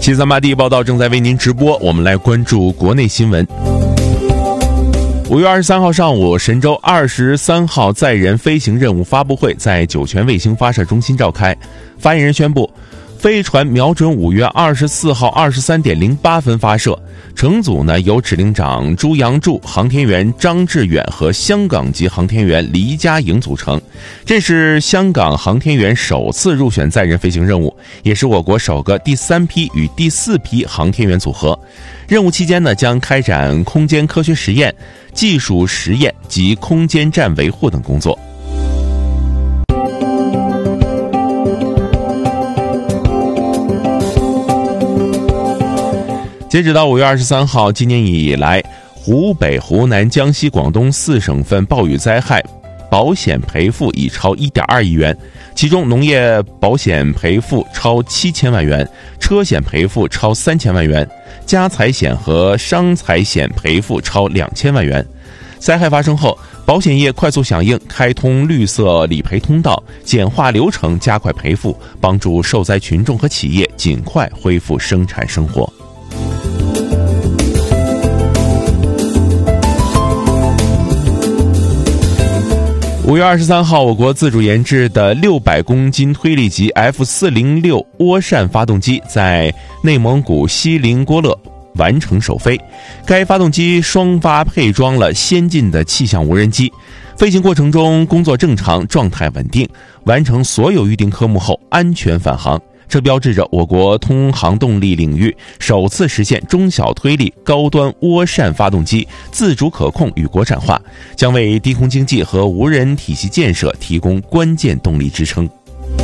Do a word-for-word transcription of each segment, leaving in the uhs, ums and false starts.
七三八第一报道正在为您直播，我们来关注国内新闻。五月二十三号上午，神舟二十三号载人飞行任务发布会在酒泉卫星发射中心召开。发言人宣布，飞船瞄准五月二十四号二十三点零八分发射，乘组呢由指令长朱阳柱、航天员张志远和香港籍航天员黎佳颖组成。这是香港航天员首次入选载人飞行任务，也是我国首个第三批与第四批航天员组合。任务期间呢，将开展空间科学实验、技术实验及空间站维护等工作。截止到五月二十三号，今年以来，湖北、湖南、江西、广东四省份暴雨灾害保险赔付已超 一点二亿元，其中农业保险赔付超七千万元，车险赔付超三千万元，家财险和伤财险赔付超两千万元。灾害发生后，保险业快速响应，开通绿色理赔通道，简化流程，加快赔付，帮助受灾群众和企业尽快恢复生产生活。五月二十三号，我国自主研制的六百公斤推力级 F 四零六 涡扇发动机在内蒙古锡林郭勒完成首飞。该发动机双发配装了先进的气象无人机，飞行过程中工作正常，状态稳定，完成所有预定科目后安全返航。这标志着我国通航动力领域首次实现中小推力高端涡扇发动机自主可控与国产化，将为低空经济和无人体系建设提供关键动力支撑。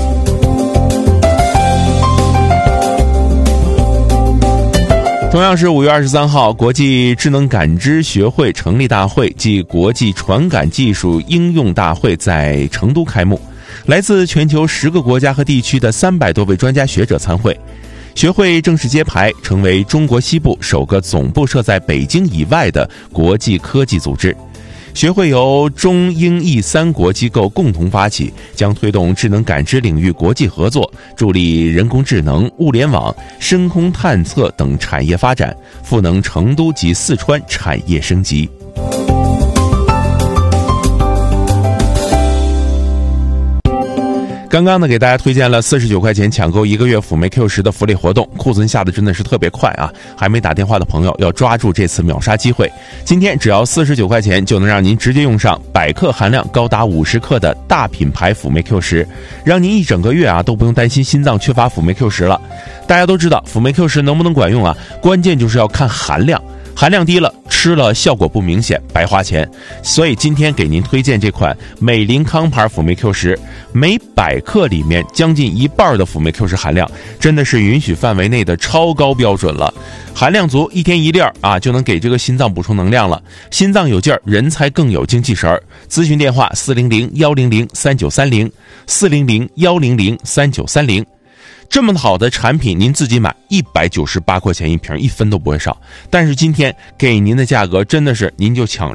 同样是五月二十三号，国际智能感知学会成立大会暨国际传感技术应用大会在成都开幕。来自全球十个国家和地区的三百多位专家学者参会，学会正式揭牌，成为中国西部首个总部设在北京以外的国际科技组织。学会由中英意三国机构共同发起，将推动智能感知领域国际合作，助力人工智能、物联网、深空探测等产业发展，赋能成都及四川产业升级。刚刚呢，给大家推荐了四十九块钱抢购一个月辅媒 Q 十的福利活动，库存下的真的是特别快啊！还没打电话的朋友要抓住这次秒杀机会。今天只要四十九块钱，就能让您直接用上百克含量高达五十克的大品牌辅媒 Q 十，让您一整个月啊都不用担心心脏缺乏辅媒 Q 十了。大家都知道辅媒 Q 十能不能管用啊？关键就是要看含量。含量低了，吃了效果不明显，白花钱。所以今天给您推荐这款美林康牌辅媒 Q 十，每百克里面将近一半的辅媒 Q 十含量，真的是允许范围内的超高标准了。含量足，一天一粒儿啊，就能给这个心脏补充能量了。心脏有劲儿，人才更有精气神儿。咨询电话四零零幺零零三九三零四零零幺零零三九三零。这么好的产品，您自己买一百九十八块钱一瓶，一分都不会少。但是今天给您的价格真的是您就抢